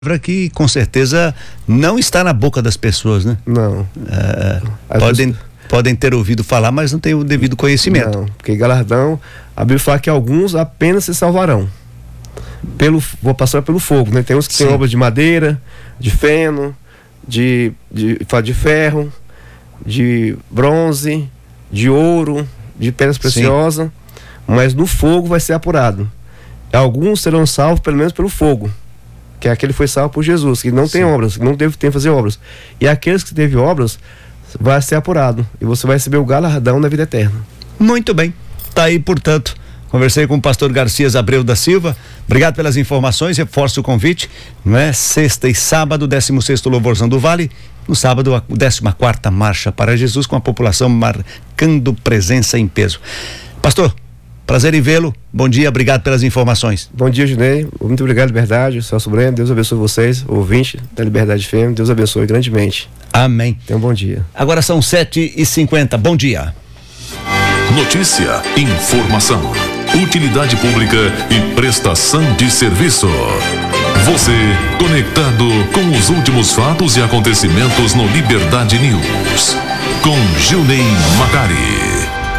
que com certeza não está na boca das pessoas, né? Não. Podem ter ouvido falar, mas não tem o devido conhecimento. Não, porque galardão, a Bíblia fala que alguns apenas se salvarão. Vou passar pelo fogo, né? Tem uns que têm obras de madeira, de feno, de ferro, de bronze, de ouro, de pedras preciosas, mas no fogo vai ser apurado. Alguns serão salvos pelo menos pelo fogo, que é aquele que foi salvo por Jesus, que não tem obras, que não tem que fazer obras. E aqueles que teve obras, vai ser apurado. E você vai receber o galardão da vida eterna. Muito bem. Tá aí, portanto. Conversei com o pastor Garcias Abreu da Silva. Obrigado pelas informações. Reforço o convite. Não é? Sexta e sábado, 16º Louvorzão do Vale. No sábado, a 14ª Marcha para Jesus, com a população marcando presença em peso. Pastor, prazer em vê-lo. Bom dia, obrigado pelas informações. Bom dia, Junei. Muito obrigado, Liberdade. Celso Breno, Deus abençoe vocês, ouvintes da Liberdade FM. Deus abençoe grandemente. Amém. Tenha um bom dia. Agora são 7h50. Bom dia. Notícia, informação, utilidade pública e prestação de serviço. Você conectado com os últimos fatos e acontecimentos no Liberdade News. Com Gilney Magari.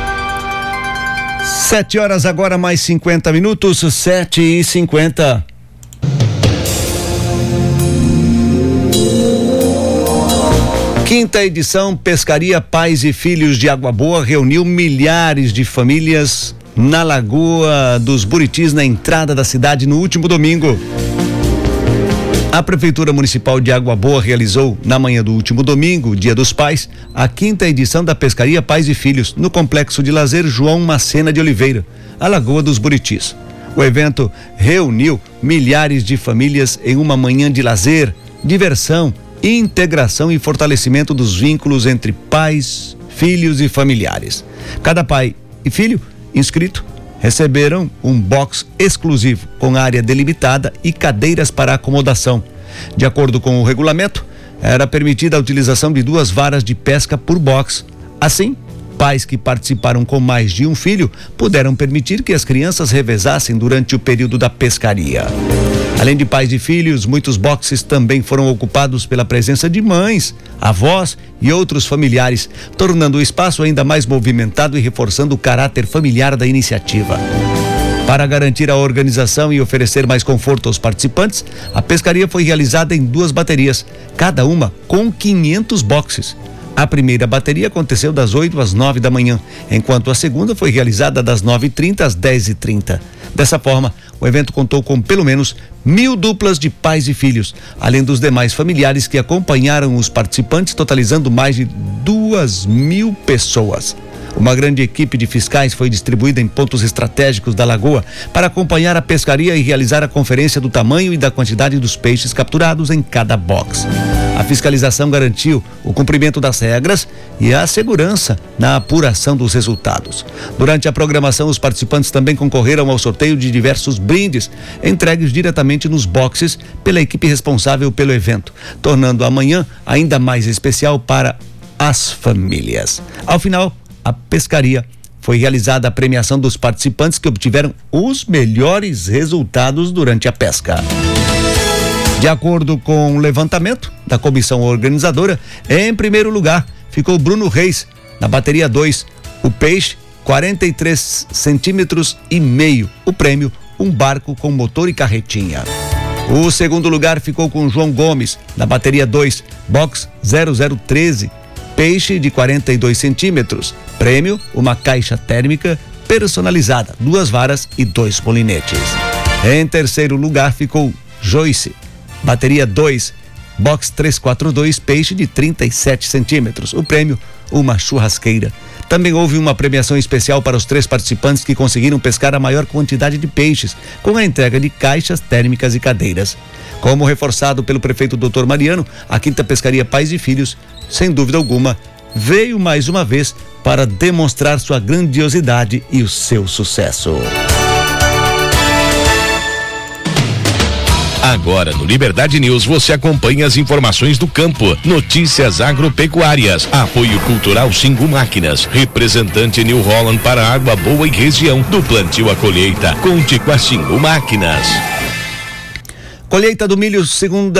7 horas agora, mais 50 minutos, 7h50. Quinta edição Pescaria Pais e Filhos de Água Boa reuniu milhares de famílias na Lagoa dos Buritis, na entrada da cidade, no último domingo. A Prefeitura Municipal de Água Boa realizou, na manhã do último domingo, Dia dos Pais, a quinta edição da Pescaria Pais e Filhos, no Complexo de Lazer João Macena de Oliveira, a Lagoa dos Buritis. O evento reuniu milhares de famílias em uma manhã de lazer, diversão, integração e fortalecimento dos vínculos entre pais, filhos e familiares. Cada pai e filho inscrito receberam um box exclusivo com área delimitada e cadeiras para acomodação. De acordo com o regulamento, era permitida a utilização de 2 varas de pesca por box. Assim, pais que participaram com mais de um filho puderam permitir que as crianças revezassem durante o período da pescaria. Além de pais e filhos, muitos boxes também foram ocupados pela presença de mães, avós e outros familiares, tornando o espaço ainda mais movimentado e reforçando o caráter familiar da iniciativa. Para garantir a organização e oferecer mais conforto aos participantes, a pescaria foi realizada em 2 baterias, cada uma com 500 boxes. A primeira bateria aconteceu das 8 às 9 da manhã, enquanto a segunda foi realizada das 9h30 às 10h30. Dessa forma, o evento contou com pelo menos 1.000 duplas de pais e filhos, além dos demais familiares que acompanharam os participantes, totalizando mais de 2.000 pessoas. Uma grande equipe de fiscais foi distribuída em pontos estratégicos da lagoa para acompanhar a pescaria e realizar a conferência do tamanho e da quantidade dos peixes capturados em cada box. A fiscalização garantiu o cumprimento das regras e a segurança na apuração dos resultados. Durante a programação, os participantes também concorreram ao sorteio de diversos brindes entregues diretamente nos boxes pela equipe responsável pelo evento, tornando a manhã ainda mais especial para as famílias. Ao final, a pescaria foi realizada a premiação dos participantes que obtiveram os melhores resultados durante a pesca. De acordo com o levantamento da comissão organizadora, em primeiro lugar ficou Bruno Reis, na bateria 2, o peixe 43 centímetros e meio, o prêmio um barco com motor e carretinha. O segundo lugar ficou com João Gomes, na bateria 2, box 0013, peixe de 42 centímetros, prêmio uma caixa térmica personalizada, 2 varas e 2 molinetes. Em terceiro lugar ficou Joyce, bateria 2, box 342, peixe de 37 centímetros, o prêmio uma churrasqueira. Também houve uma premiação especial para os 3 participantes que conseguiram pescar a maior quantidade de peixes, com a entrega de caixas térmicas e cadeiras. Como reforçado pelo prefeito Dr. Mariano, a quinta pescaria Pais e Filhos, sem dúvida alguma, veio mais uma vez para demonstrar sua grandiosidade e o seu sucesso. Agora no Liberdade News você acompanha as informações do campo, notícias agropecuárias, apoio cultural Xingu Máquinas, representante New Holland para Água Boa e região, do plantio à colheita, conte com a Xingu Máquinas. Colheita do milho segunda